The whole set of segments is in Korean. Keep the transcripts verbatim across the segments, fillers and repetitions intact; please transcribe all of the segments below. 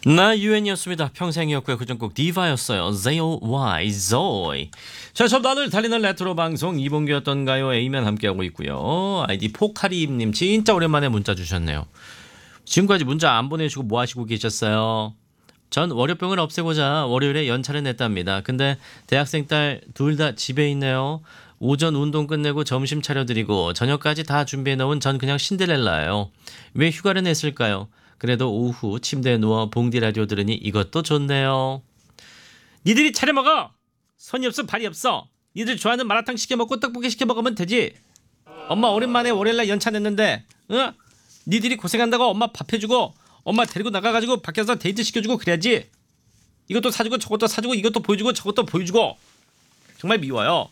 나 유엔이었습니다. 평생이었고요. 그전 꼭 디바였어요. 제오와이 조이. 자, 접다들 달리는 레트로 방송 이봉규였던가요? A면 함께하고 있고요. 아이디 포카리님 진짜 오랜만에 문자 주셨네요. 지금까지 문자 안 보내주고 뭐 하시고 계셨어요? 전 월요병을 없애고자 월요일에 연차를 냈답니다. 근데 대학생 딸 둘 다 집에 있네요. 오전 운동 끝내고 점심 차려드리고 저녁까지 다 준비해놓은 전 그냥 신데렐라예요. 왜 휴가를 냈을까요? 그래도 오후 침대에 누워 봉디 라디오 들으니 이것도 좋네요. 니들이 차려 먹어. 손이 없어 발이 없어. 니들 좋아하는 마라탕 시켜 먹고 떡볶이 시켜 먹으면 되지. 엄마 오랜만에 월요일날 연차 냈는데 응? 니들이 고생한다고 엄마 밥 해주고 엄마 데리고 나가가지고 밖에서 데이트 시켜주고 그래야지. 이것도 사주고 저것도 사주고 이것도 보여주고 저것도 보여주고 정말 미워요.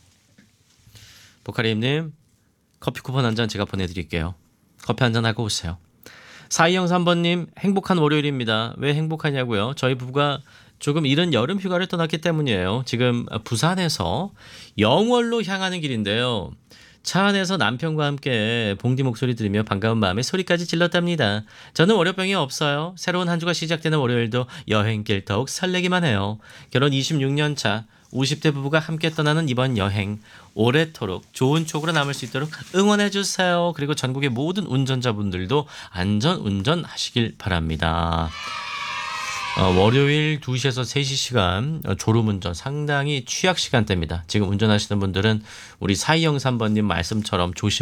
보카리님 커피 쿠폰 한 잔 제가 보내드릴게요. 커피 한 잔 하고 오세요. 사이영삼 번님 행복한 월요일입니다. 왜 행복하냐고요? 저희 부부가 조금 이른 여름 휴가를 떠났기 때문이에요. 지금 부산에서 영월로 향하는 길인데요. 차 안에서 남편과 함께 봉디 목소리 들으며 반가운 마음에 소리까지 질렀답니다. 저는 월요병이 없어요. 새로운 한 주가 시작되는 월요일도 여행길 더욱 설레기만 해요. 결혼 이십육 년 차 오십 대 부부가 함께 떠나는 이번 여행 오래도록 좋은 추억으로 남을 수 있도록 응원해주세요. 그리고 전국의 모든 운전자분들도 안전 운전하시길 바랍니다. 어, 월요일 두 시에서 세 시 시간 어, 졸음운전 상당히 취약 시간대입니다. 지금 운전하시는 분들은 우리 사이영삼 번님 말씀처럼 조심